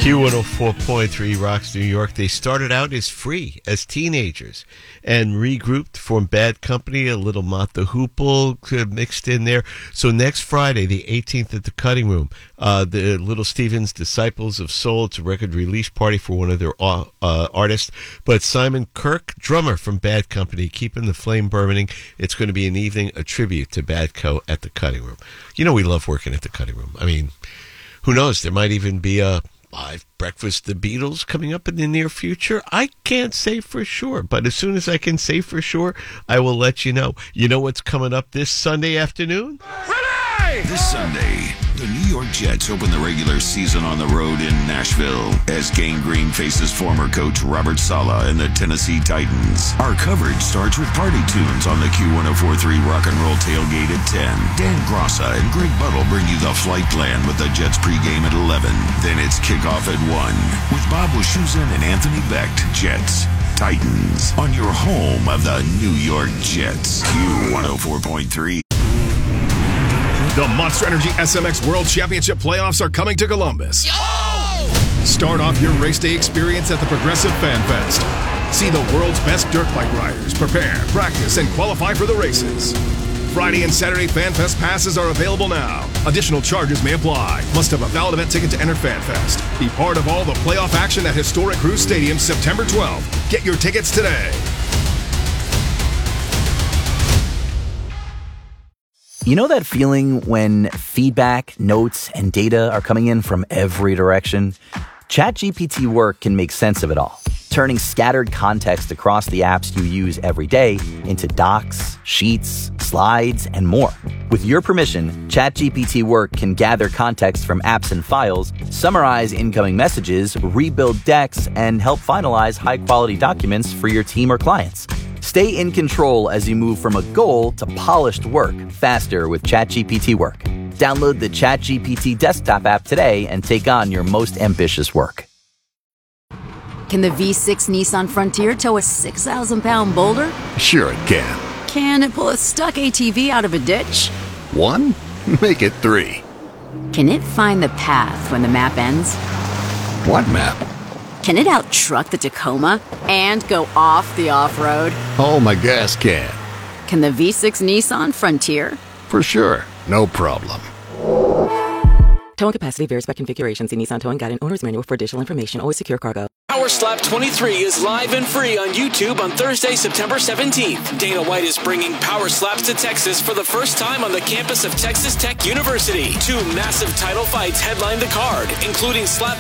Q104.3 Rocks New York. They started out as free as teenagers and regrouped, formed Bad Company, a little Mott the Hoople mixed in there. So next Friday, the 18th at the Cutting Room, the Little Stevens Disciples of Soul. It's a record release party for one of their artists. But Simon Kirk, drummer from Bad Company, keeping the flame burning. It's going to be an evening, a tribute to Bad Co. at the Cutting Room. You know we love working at the Cutting Room. I mean, who knows? There might even be a live Breakfast the Beatles coming up in the near future. I can't say for sure, but as soon as I can say for sure, I will let you know. You know what's coming up this Sunday afternoon? This Sunday, the New York Jets open the regular season on the road in Nashville as Gang Green faces former coach Robert Saleh and the Tennessee Titans. Our coverage starts with party tunes on the Q104.3 Rock and Roll Tailgate at 10. Dan Grossa and Greg Buttle bring you the flight plan with the Jets pregame at 11. Then it's kickoff at 1 with Bob Wischusen and Anthony Becht. Jets, Titans on your home of the New York Jets. Q104.3. The Monster Energy SMX World Championship playoffs are coming to Columbus. Yo! Start off your race day experience at the Progressive Fan Fest. See the world's best dirt bike riders prepare, practice, and qualify for the races. Friday and Saturday Fan Fest passes are available now. Additional charges may apply. Must have a valid event ticket to enter Fan Fest. Be part of all the playoff action at Historic Cruise Stadium September 12th. Get your tickets today. You know that feeling when feedback, notes, and data are coming in from every direction? ChatGPT Work can make sense of it all, turning scattered context across the apps you use every day into docs, sheets, slides, and more. With your permission, ChatGPT Work can gather context from apps and files, summarize incoming messages, rebuild decks, and help finalize high-quality documents for your team or clients. Stay in control as you move from a goal to polished work faster with ChatGPT Work. Download the ChatGPT desktop app today and take on your most ambitious work. Can the V6 Nissan Frontier tow a 6,000-pound boulder? Sure it can. Can it pull a stuck ATV out of a ditch? 1? Make it 3. Can it find the path when the map ends? What map? Can it out-truck the Tacoma and go off the off-road? Oh, my gas can. Can the V6 Nissan Frontier? For sure. No problem. Towing capacity varies by configuration. See Nissan Towing Guide and Owner's Manual for additional information. Always secure cargo. Power Slap 23 is live and free on YouTube on Thursday, September 17th. Dana White is bringing Power Slaps to Texas for the first time on the campus of Texas Tech University. 2 massive title fights headline the card, including Slap